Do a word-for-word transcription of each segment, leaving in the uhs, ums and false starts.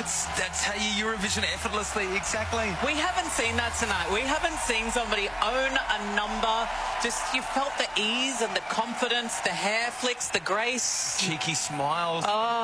That's that's how you Eurovision effortlessly. Exactly. We haven't seen that tonight. We haven't seen somebody own a number. Just, you felt the ease and the confidence, the hair flicks, the grace. Cheeky smiles.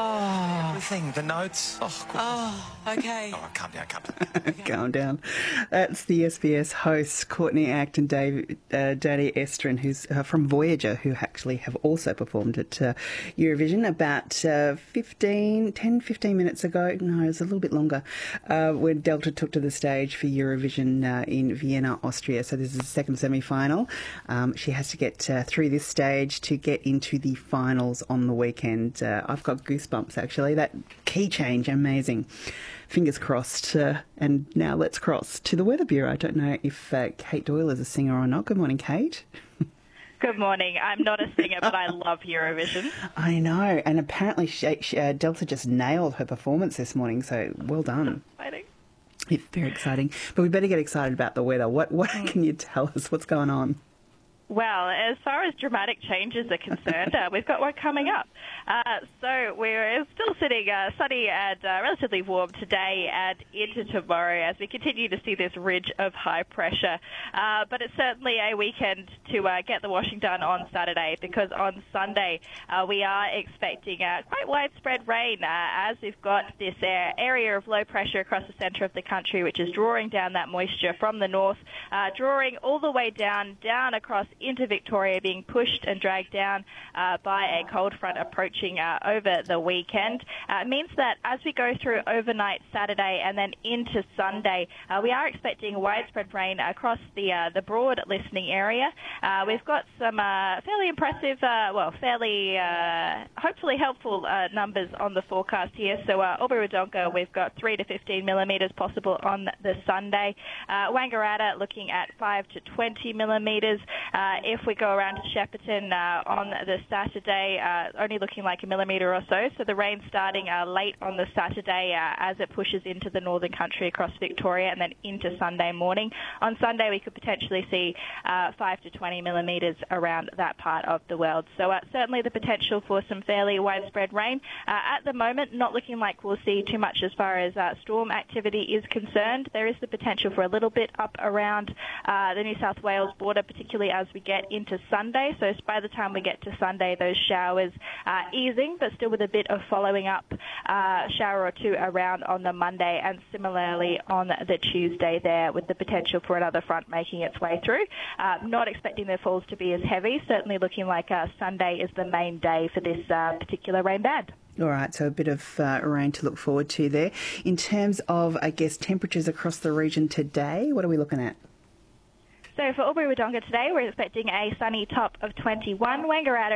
Oh. Everything. The notes. Oh, goodness. Oh, okay. Oh, calm down, calm down. Calm down. That's the S B S hosts, Courtney Act and Dave, uh, Danny Estrin, who's uh, from Voyager, who actually have also performed at uh, Eurovision about uh, fifteen, ten, fifteen minutes ago. No, it was a little bit longer, uh, when Delta took to the stage for Eurovision uh, in Vienna, Austria. So this is the second semi-final. Um, she has to get uh, through this stage to get into the finals on the weekend. Uh, I've got goosebumps, actually. That key change, amazing. Fingers crossed. Uh, and now let's cross to the Weather Bureau. I don't know if uh, Kate Doyle is a singer or not. Good morning, Kate. Good morning. I'm not a singer, but I love Eurovision. I know. And apparently she, she, uh, Delta just nailed her performance this morning, so well done. Exciting. It's very exciting. But we better get excited about the weather. What, what Mm. can you tell us? What's going on? Well, as far as dramatic changes are concerned, uh, we've got one coming up. Uh, so we're still sitting uh, sunny and uh, relatively warm today and into tomorrow as we continue to see this ridge of high pressure. Uh, but it's certainly a weekend to uh, get the washing done on Saturday, because on Sunday uh, we are expecting uh, quite widespread rain uh, as we've got this uh, area of low pressure across the centre of the country, which is drawing down that moisture from the north, uh, drawing all the way down, down across into Victoria, being pushed and dragged down uh, by a cold front approaching uh, over the weekend. Uh, it means that as we go through overnight Saturday and then into Sunday, uh, we are expecting widespread rain across the uh, the broad listening area. Uh, we've got some uh, fairly impressive, uh, well, fairly uh, hopefully helpful uh, numbers on the forecast here. So uh, Albury-Wodonga, we've got three to fifteen millimetres possible on the Sunday. Uh, Wangaratta looking at five to twenty millimetres. Uh, if we go around to Shepparton uh, on the Saturday, uh, only looking like a millimetre or so. So the rain starting uh, late on the Saturday uh, as it pushes into the northern country across Victoria and then into Sunday morning. On Sunday, we could potentially see uh, five to twenty millimetres around that part of the world. So uh, certainly the potential for some fairly widespread rain. Uh, at the moment, not looking like we'll see too much as far as uh, storm activity is concerned. There is the potential for a little bit up around uh, the New South Wales border, particularly as we get into Sunday. So by the time we get to Sunday, those showers are easing, but still with a bit of following up uh, shower or two around on the Monday, and similarly on the Tuesday there, with the potential for another front making its way through. Uh, not expecting the falls to be as heavy. Certainly looking like uh, Sunday is the main day for this uh, particular rain band. All right, so a bit of uh, rain to look forward to there. In terms of, I guess, temperatures across the region today, what are we looking at? So for Albury-Wodonga today, we're expecting a sunny top of twenty-one. Wangaratta